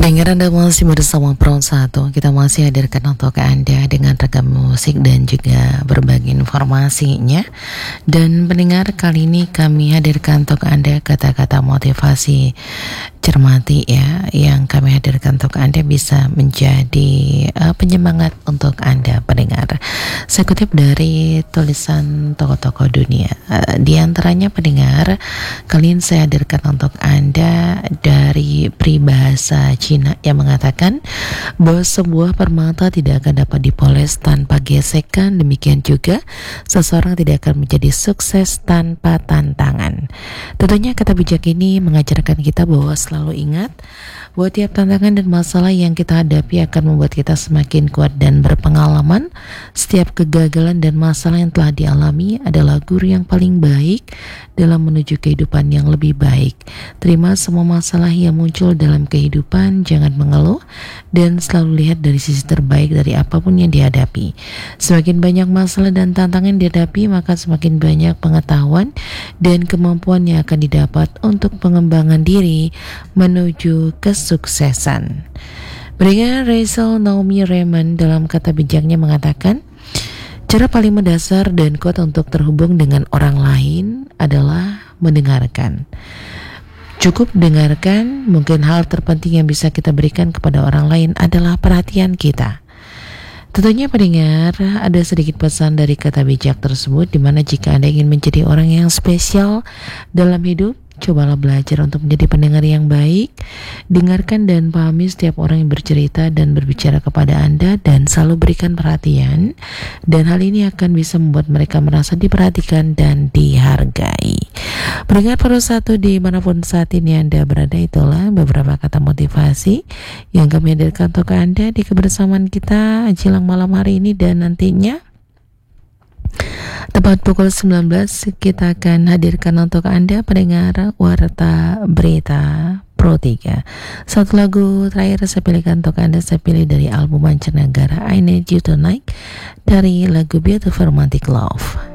Pendengar, Anda masih bersama Pro 1. Kita masih hadirkan untuk Anda dengan ragam musik dan juga berbagi informasinya. Dan pendengar, kali ini kami hadirkan untuk Anda kata-kata motivasi cermati ya, yang kami hadirkan untuk Anda bisa menjadi penyemangat untuk Anda pendengar. Saya kutip dari tulisan tokoh-tokoh dunia. Di antaranya pendengar, kali ini saya hadirkan untuk Anda dari peribahasa Cina yang mengatakan bahwa sebuah permata tidak akan dapat dipoles tanpa gesekan. Demikian juga seseorang tidak akan menjadi sukses tanpa tantangan. Tentunya kata bijak ini mengajarkan kita bahwa selalu ingat bahwa tiap tantangan dan masalah yang kita hadapi akan membuat kita semakin kuat dan berpengalaman. Setiap kegagalan dan masalah yang telah dialami adalah guru yang paling baik dalam menuju kehidupan yang lebih baik. Terima semua masalah yang muncul dalam kehidupan, jangan mengeluh, dan selalu lihat dari sisi terbaik dari apapun yang dihadapi. Semakin banyak masalah dan tantangan dihadapi, maka semakin banyak pengetahuan dan kemampuan yang akan didapat untuk pengembangan diri menuju kesuksesan. Berikutnya, Rachel Naomi Remen dalam kata bijaknya mengatakan, cara paling mendasar dan kuat untuk terhubung dengan orang lain adalah mendengarkan. Cukup dengarkan. Mungkin hal terpenting yang bisa kita berikan kepada orang lain adalah perhatian kita. Tentunya pendengar, ada sedikit pesan dari kata bijak tersebut, di mana jika Anda ingin menjadi orang yang spesial dalam hidup, cobalah belajar untuk menjadi pendengar yang baik. Dengarkan dan pahami setiap orang yang bercerita dan berbicara kepada Anda, dan selalu berikan perhatian. Dan hal ini akan bisa membuat mereka merasa diperhatikan dan dihargai. Pendengar Pro 1 dimanapun saat ini Anda berada, itulah beberapa kata motivasi yang kami hadirkan untuk Anda di kebersamaan kita jelang malam hari ini. Dan nantinya tepat pukul 19 kita akan hadirkan untuk Anda pendengar Warta Berita Pro 3. Satu lagu terakhir saya pilihkan untuk Anda, saya pilih dari album Mancanegara I Need You Tonight dari lagu Beautiful Romantic Love.